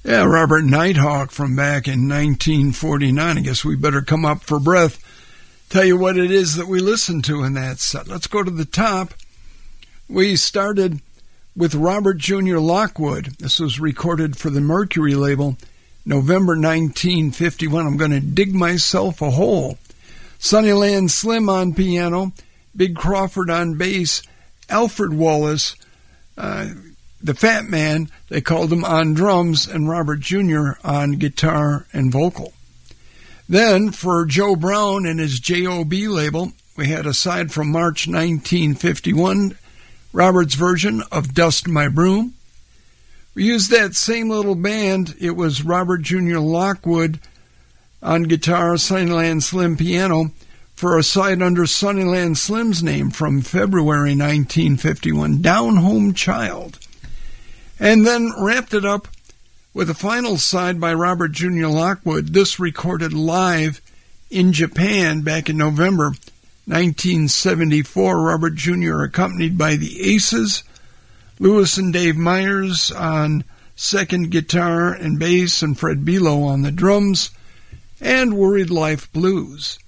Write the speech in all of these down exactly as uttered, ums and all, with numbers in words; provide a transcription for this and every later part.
Yeah, Robert Nighthawk from back in nineteen forty-nine. I guess we better come up for breath. Tell you what it is that we listened to in that set. Let's go to the top. We started with Robert Junior Lockwood. This was recorded for the Mercury label, November nineteen fifty-one. I'm going to dig myself a hole. Sunnyland Slim on piano, Big Crawford on bass, Alfred Wallace, uh, the Fat Man, they called him, on drums, and Robert Junior on guitar and vocal. Then, for Joe Brown and his J O B label, we had, aside from March nineteen fifty-one, Robert's version of Dust My Broom. We used that same little band. It was Robert Junior Lockwood on guitar, Sunnyland Slim piano, for a side under Sunnyland Slim's name from February nineteen fifty-one, Down Home Child. And then wrapped it up with a final side by Robert Junior Lockwood, this recorded live in Japan back in November nineteen seventy-four. Robert Junior accompanied by the Aces, Lewis and Dave Myers on second guitar and bass, and Fred Belo on the drums, and Worried Life Blues.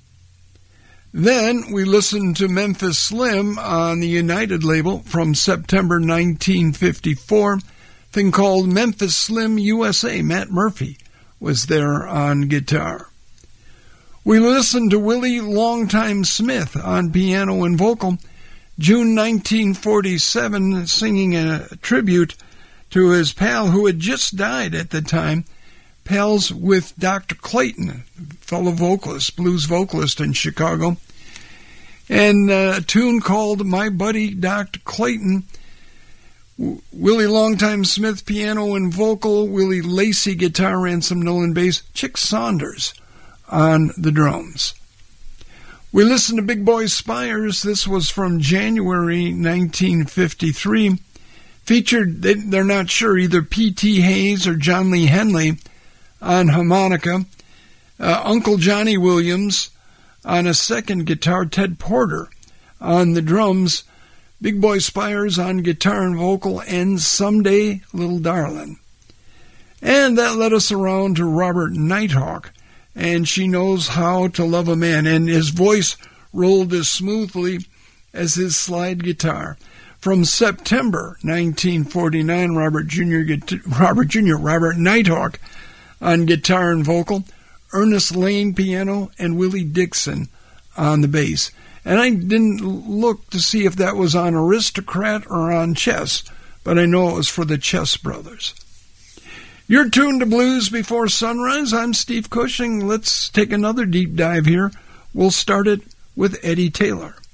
Then we listened to Memphis Slim on the United label from September nineteen fifty-four, thing called Memphis Slim U S A. Matt Murphy was there on guitar. We listened to Willie Longtime Smith on piano and vocal, June nineteen forty-seven, singing a tribute to his pal who had just died at the time, pals with Doctor Clayton, fellow vocalist, blues vocalist in Chicago, and a tune called My Buddy Doctor Clayton. W- Willie Longtime Smith piano and vocal, Willie Lacey guitar and some Nolan bass, Chick Saunders on the drums. We listened to Big Boy Spires. This was from January nineteen fifty-three. Featured, they, they're not sure, either P T Hayes or John Lee Henley on harmonica, uh, Uncle Johnny Williams on a second guitar, Ted Porter on the drums, Big Boy Spires on guitar and vocal, and Someday Little Darlin'. And that led us around to Robert Nighthawk, and She Knows How to Love a Man, and his voice rolled as smoothly as his slide guitar. From September nineteen forty-nine, Robert Junior Robert Junior Robert Nighthawk on guitar and vocal, Ernest Lane piano, and Willie Dixon on the bass. And I didn't look to see if that was on Aristocrat or on Chess, but I know it was for the Chess Brothers. You're tuned to Blues Before Sunrise. I'm Steve Cushing. Let's take another deep dive here. We'll start it with Eddie Taylor.